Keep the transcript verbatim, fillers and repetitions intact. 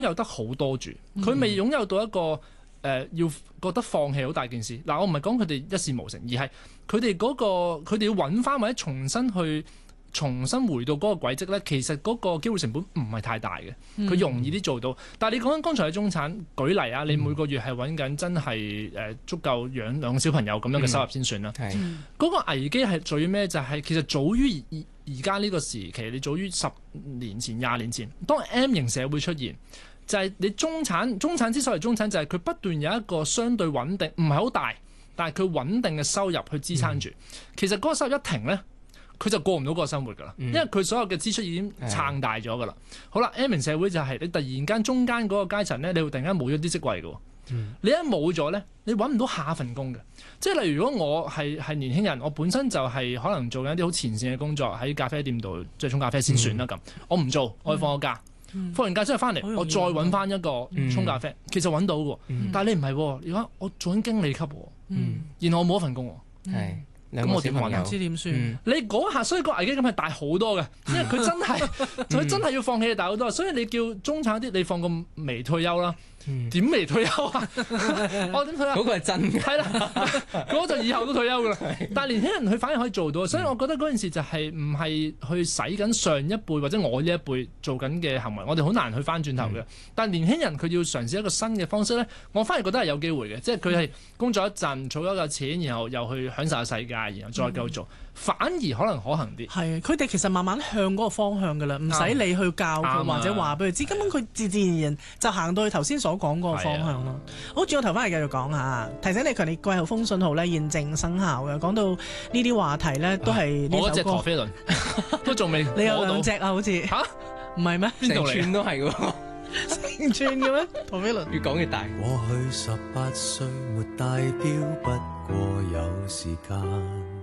有得好多住，佢未擁有到一個誒、呃、要覺得放棄好大件事。嗱，我唔係講佢哋一事無成，而係佢哋嗰個佢哋要揾翻或者重新去重新回到嗰個軌跡咧，其實嗰個機會成本唔係太大嘅，佢、嗯、容易啲做到。但係你講緊剛才嘅中產，舉例啊，你每個月係揾緊真係誒足夠養兩個小朋友咁樣嘅收入先算啦。嗰、嗯、個危機係在於咩？就係、是、其實早於而而家呢個時期，你早於十年前、廿年前，當 M 型社會出現。就係你中產，中產之所以中產，就係佢不斷有一個相對穩定，唔係好大，但係佢穩定嘅收入去支撐住。嗯、其實嗰個收入一停呢，佢就過唔到嗰個生活噶啦，嗯、因為佢所有嘅支出已經撐大咗噶啦。嗯、好啦 ，M 型社會就係你突然間中間嗰個階層呢，你會突然間冇咗啲職位嘅。嗯、你一冇咗呢，你揾唔到下一份工嘅。即係例如，如果我係係年輕人，我本身就係可能做緊一啲好前線嘅工作，喺咖啡店度即係沖咖啡先算啦咁。嗯、我唔做，我可以放個假。嗯嗯、放完假之後翻嚟，我再揾翻一個沖咖啡，嗯、其實揾到嘅。嗯、但係你唔係，如果我做緊經理級，嗯、然後我冇一份工，咁、嗯、我點揾？唔知點算？嗯、你嗰下，所以個危機感係大好多嘅，因為佢真係佢真係要放棄大好多，所以你叫中產啲，你放個微退休啦。點未退休啊？我點退休？嗰個係真嘅。係啦，嗰就以後都退休噶啦。但係年輕人佢反而可以做到，所以我覺得嗰件事就係唔係去使緊上一輩或者我呢一輩做緊嘅行為，我哋好難去翻轉頭嘅。嗯、但係年輕人佢要嘗試一個新嘅方式咧，我反而覺得係有機會嘅，即係佢係工作一陣，儲咗個錢，然後又去享受下世界，然後再繼續做。嗯反而可能可行啲，係佢哋其實慢慢向嗰個方向㗎啦，唔使你去教佢或者話俾佢知，根本佢自自然然就行到去頭先所講嗰個方向咯。好，轉個頭翻嚟繼續講下，提醒你強烈季候風信號咧現正生效嘅。講到呢啲話題咧，都係呢首歌。我嗰隻陀飛輪都仲未，你有兩隻啊？好似嚇，唔係咩？邊度嚟？成串都係喎，成串嘅咩？陀飛輪越講越大。過去十八歲沒帶錶，不過有時間。